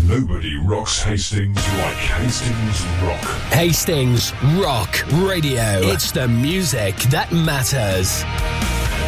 Nobody rocks Hastings like Hastings Rock. Hastings Rock Radio. It's the music that matters.